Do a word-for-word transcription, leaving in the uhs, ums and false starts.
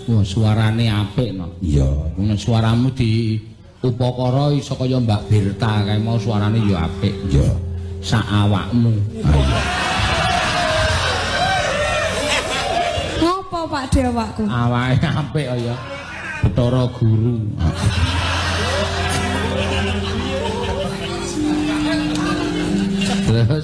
Wah, suarane apik no. Iya. Ngono suaramu di upakara iso kaya Mbak Berta kae mau suarane ya apik. Iya. Sak awakmu. Ngopo Pak De awakku? Awake apik kaya Bathara Guru. Terus